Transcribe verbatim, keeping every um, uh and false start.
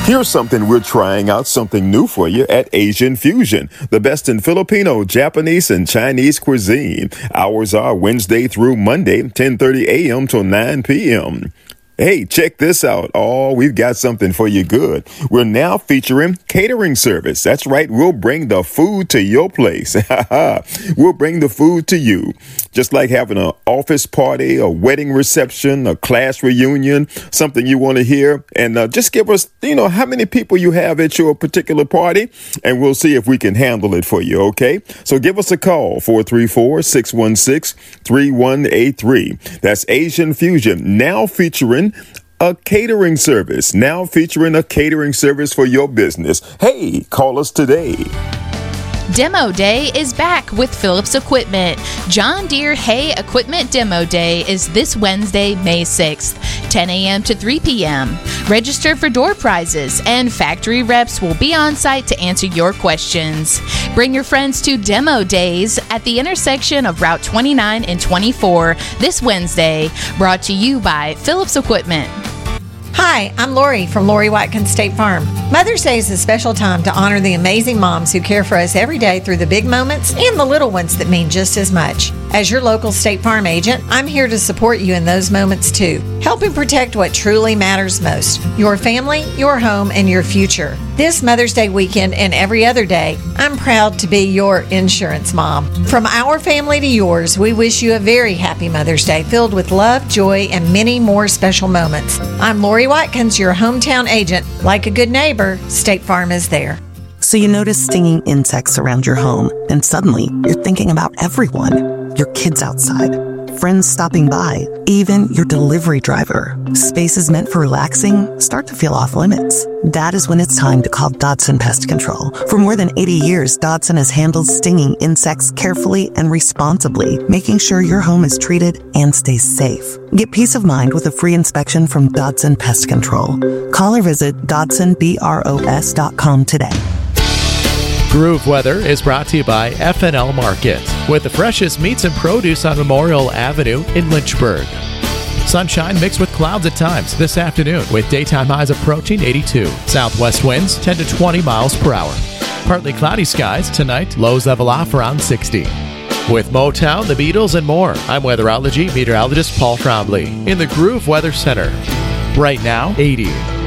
Here's something we're trying out, something new for you at Asian Fusion, the best in Filipino, Japanese, and Chinese cuisine. Hours are Wednesday through Monday, ten thirty a.m. till nine p.m. Hey, check this out. Oh, we've got something for you good. We're now featuring catering service. That's right. We'll bring the food to your place. We'll bring the food to you. Just like having an office party, a wedding reception, a class reunion, something you want to hear. And uh, just give us, you know, how many people you have at your particular party, and we'll see if we can handle it for you, okay? So give us a call, four three four, six one six, three one eight three. That's Asian Fusion, now featuring a catering service, now featuring a catering service for your business. Hey, call us today. Demo Day is back with Phillips Equipment. John Deere Hay Equipment Demo Day is this Wednesday, May sixth, ten a.m. to three p.m. Register for door prizes, and factory reps will be on site to answer your questions. Bring your friends to Demo Days at the intersection of Route twenty-nine and twenty-four this Wednesday. Brought to you by Phillips Equipment. Hi, I'm Lori from Lori Watkins State Farm. Mother's Day is a special time to honor the amazing moms who care for us every day through the big moments and the little ones that mean just as much. As your local State Farm agent, I'm here to support you in those moments too, helping protect what truly matters most, your family, your home, and your future. This Mother's Day weekend and every other day, I'm proud to be your insurance mom. From our family to yours, we wish you a very happy Mother's Day filled with love, joy, and many more special moments. I'm Lori Watkins, your hometown agent. Like a good neighbor, State Farm is there. So you notice stinging insects around your home, and suddenly you're thinking about everyone. Your kids outside, friends stopping by, even your delivery driver. Spaces meant for relaxing start to feel off limits. That is when it's time to call Dodson Pest Control. For more than eighty years, Dodson has handled stinging insects carefully and responsibly, making sure your home is treated and stays safe. Get peace of mind with a free inspection from Dodson Pest Control. Call or visit Dodson Bros dot com today. Groove Weather is brought to you by F and L Market, with the freshest meats and produce on Memorial Avenue in Lynchburg. Sunshine mixed with clouds at times this afternoon, with daytime highs approaching eighty-two. Southwest winds ten to twenty miles per hour. Partly cloudy skies tonight, lows level off around sixty. With Motown, the Beatles, and more, I'm Weatherology meteorologist Paul Trombley in the Groove Weather Center. Right now, eighty.